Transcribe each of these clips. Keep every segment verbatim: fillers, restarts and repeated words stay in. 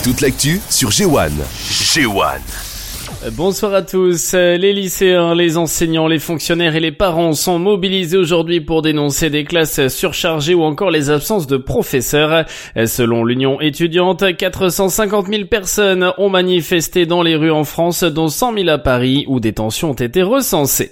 Toute l'actu sur G un. G un. Bonsoir à tous. Les lycéens, les enseignants, les fonctionnaires et les parents sont mobilisés aujourd'hui pour dénoncer des classes surchargées ou encore les absences de professeurs. Selon l'Union étudiante, quatre cent cinquante mille personnes ont manifesté dans les rues en France, dont cent mille à Paris, où des tensions ont été recensées.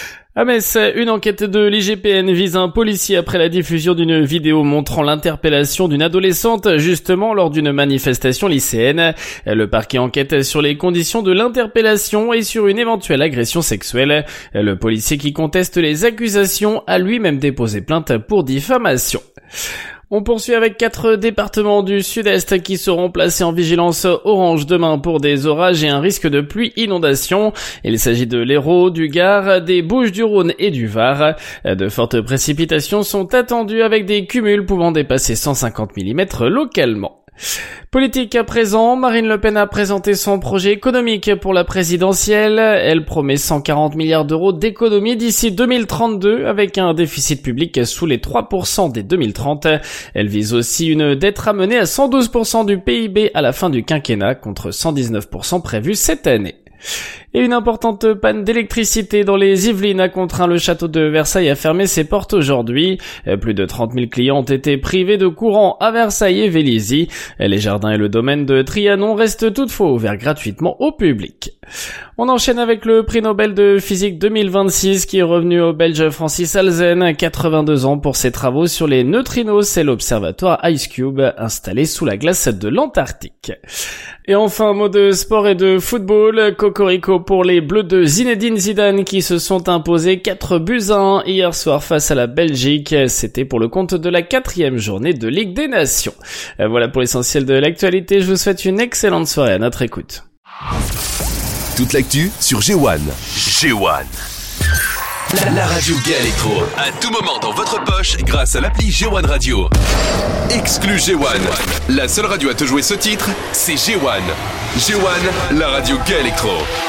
À Metz, une enquête de l'I G P N vise un policier après la diffusion d'une vidéo montrant l'interpellation d'une adolescente justement lors d'une manifestation lycéenne. Le parquet enquête sur les conditions de l'interpellation et sur une éventuelle agression sexuelle. Le policier qui conteste les accusations a lui-même déposé plainte pour diffamation. On poursuit avec quatre départements du sud-est qui seront placés en vigilance orange demain pour des orages et un risque de pluie inondation. Il s'agit de l'Hérault, du Gard, des Bouches-du-Rhône et du Var. De fortes précipitations sont attendues avec des cumuls pouvant dépasser cent cinquante millimètres localement. Politique à présent, Marine Le Pen a présenté son projet économique pour la présidentielle. Elle promet cent quarante milliards d'euros d'économies d'ici deux mille trente-deux avec un déficit public sous les trois pour cent dès deux mille trente. Elle vise aussi une dette ramenée à cent douze pour cent du P I B à la fin du quinquennat contre cent dix-neuf pour cent prévu cette année. Et une importante panne d'électricité dans les Yvelines a contraint le château de Versailles à fermer ses portes aujourd'hui. Plus de trente mille clients ont été privés de courant à Versailles et Vélizy. Les jardins et le domaine de Trianon restent toutefois ouverts gratuitement au public. On enchaîne avec le prix Nobel de physique deux mille vingt-six qui est revenu au Belge Francis Halzen, quatre-vingt-deux ans pour ses travaux sur les neutrinos. C'est l'observatoire IceCube installé sous la glace de l'Antarctique. Et enfin, mot de sport et de football, cocorico pour les Bleus de Zinedine Zidane qui se sont imposés quatre buts à un hier soir face à la Belgique. C'était pour le compte de la quatrième journée de Ligue des Nations. Voilà pour l'essentiel de l'actualité. Je vous souhaite une excellente soirée à notre écoute. Toute l'actu sur G un. G un. La, la radio Gay Electro. À tout moment dans votre poche grâce à l'appli G un Radio. Exclu G un. La seule radio à te jouer ce titre, c'est G un. G un, la radio Gay Electro.